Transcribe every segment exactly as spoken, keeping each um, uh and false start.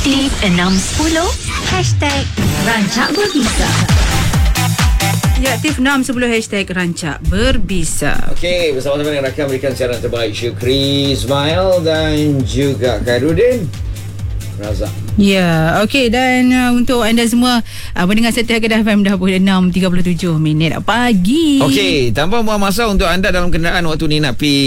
Aktif enam sepuluh Hashtag Rancak Berbisa. Ya, aktif enam sepuluh Hashtag Rancak Berbisa. Okey, bersama-sama dengan rakan berikan siaran terbaik Syukri Ismail dan juga Khairuddin Razak. Ya, okey, dan uh, untuk anda semua uh, mendengar Setia Kedah F M dah pukul enam tiga puluh tujuh minit pagi. Okey, tanpa buang masa untuk anda dalam kenderaan waktu ni nak pi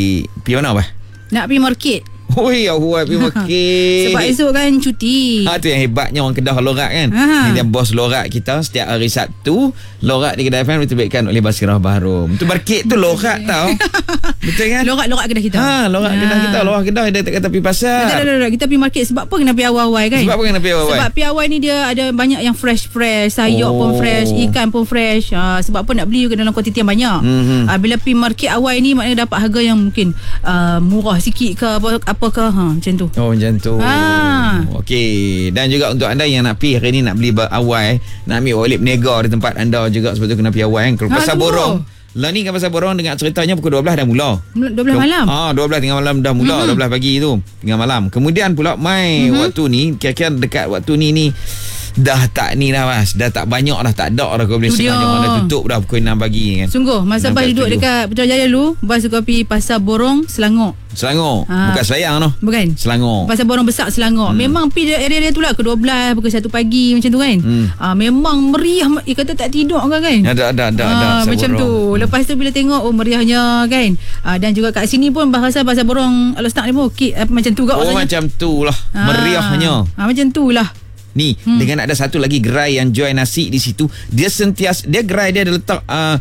pi mana apa? Nak pergi market. Oi, aku pi market. Sebab esok kan cuti. Ha, tu yang hebatnya orang Kedah lorak kan. Ha. Ni dia bos lorak kita setiap hari Sabtu. Lorak di Kedah F M diterbitkan oleh Basirah Bahrum. Tu market tu lorak tau. Betul kan? Lorak-lorak Kedah kita. Ha, lorak Ha. Kedah kita, lorak Kedah dia tak kata pi pasar. Tak, tak, tak, tak. Kita pergi market sebab apa kena pergi awal-awal kan? Sebab apa kena pi awal? Sebab piawai ni dia ada banyak yang fresh-fresh. Sayur Oh. pun fresh, ikan pun fresh. uh, Sebab apa nak beli juga dalam kuantiti yang banyak. Mhm. uh, Bila pergi market awal ni maknanya dapat harga yang mungkin uh, murah sikit ke apa, apa ke, ha, macam tu. Oh, macam tu. Ha. Okey. Dan juga untuk anda yang nak pergi hari ni nak beli awal, nak ambil oleh berniaga di tempat anda juga, sebab tu kena pergi awal kan. Kalau Ha, pasar tunggu. borong, lah ni kan pasar borong dengan ceritanya pukul dua belas dah mula. dua belas malam. Ah, dua belas tengah malam dah mula, Mhm. dua belas pagi tu tengah malam. Kemudian pula mai Mhm. waktu ni kira-kira dekat waktu ni ni dah tak ni dah Mas, dah tak banyak dah, tak ada dah kau boleh Tu dia. setengah jam dah tutup dah pukul enam pagi kan. Sungguh masa enam Bas belas duduk tujuh. dekat Putrajaya dulu, Bas suka pergi pasar borong Selangor. Selangor, Ha. bukan Selayang noh. Bukan? Selangor. Pasar borong besar Selangor. Hmm. Memang pergi area-area tu lah ke dua belas, pukul satu pagi macam tu kan. Hmm. Ah, memang meriah. Eh, kata tak tidur kan kan? Ada ada ada Ah, ada pasar macam borong. tu. Lepas tu bila tengok oh meriahnya kan. Ah, dan juga kat sini pun bahasa pasar borong Alostak ni pun okey, apa macam tu kat Oh, rasanya. macam tu lah Ah. meriahnya. Ah, macam tu lah. Ni hmm. dengan ada satu lagi gerai yang jual nasi di situ. Dia sentiasa, dia gerai dia ada letak uh,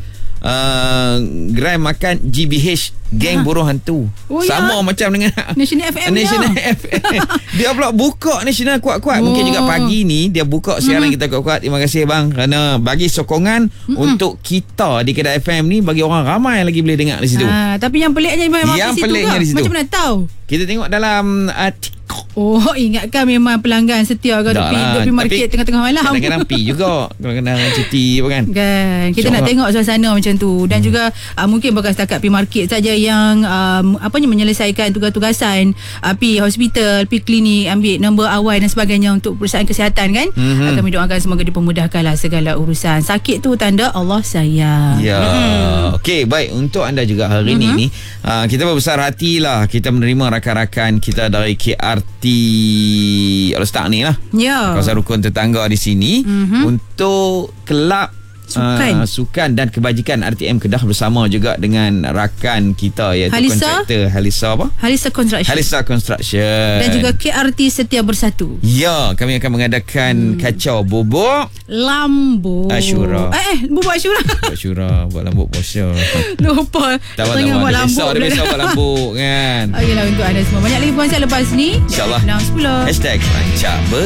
uh, gerai makan G B H, geng Ha. buruh hantu. Oh, Sama ya? macam dengan National F M National dia. F M. Dia pula buka National kuat-kuat. Mungkin Oh. juga pagi ni dia buka siaran kita kuat-kuat. Terima kasih bang kerana bagi sokongan Mm-mm. untuk kita di Kedah F M ni, bagi orang ramai lagi boleh dengar di situ. Ah, tapi yang peliknya memang Yang di situ peliknya ke? di situ. Macam mana tahu? Kita tengok dalam uh, TikTok. Oh, ingatkan memang pelanggan setia ke Dah pergi lah. pergi market Tapi tengah-tengah malam. Kadang-kadang pi juga. Kadang-kadang cuti apa kan. Kan kita InsyaAllah. nak tengok suasana macam tu. Dan hmm. juga uh, mungkin bukan setakat pergi market saja yang um, apa ni menyelesaikan tugas-tugasan, uh, pergi hospital, pergi klinik, ambil nombor awal dan sebagainya untuk perusahaan kesihatan kan. Mhm. uh, Kami doakan semoga dipermudahkanlah segala urusan. Sakit tu tanda Allah sayang. Ya. Hmm. Okey, baik, untuk anda juga hari mm-hmm. ni ni uh, kita berbesar hatilah kita menerima rakan-rakan kita dari K R T Alostak ni lah. Ya. Kawasan rukun tetangga di sini Mhm. untuk kelab Sukan. Uh, sukan dan kebajikan R T M Kedah bersama juga dengan rakan kita iaitu Halisa. kontraktor Halisa apa? Halisa Construction. Halisa Construction. Dan juga K R T Setia Bersatu. Ya, kami akan mengadakan hmm. kacau bubuk Lambu Asyura. Eh, eh bubuk Asyura. Asyura buat lambuk puasa. Lupa. Tak Tengah buat apa-apa. lambu. Dia biasa buat lambuk kan. Okeylah untuk anda semua. Banyak lagi puan saya lepas ni. InsyaAllah. enam sepuluh Hashtag Rancak Ber